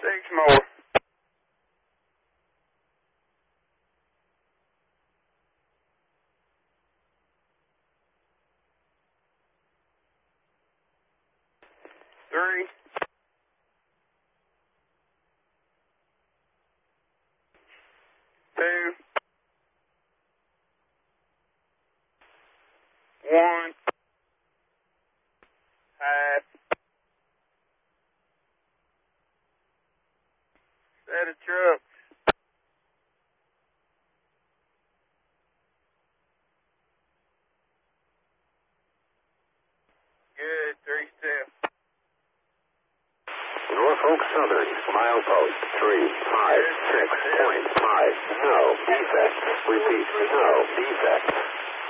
6 more. Three. Two. One. Half. Set of trucks. Good. 3 steps. Norfolk Southern, milepost 356.5, no defect. Repeat, no defect.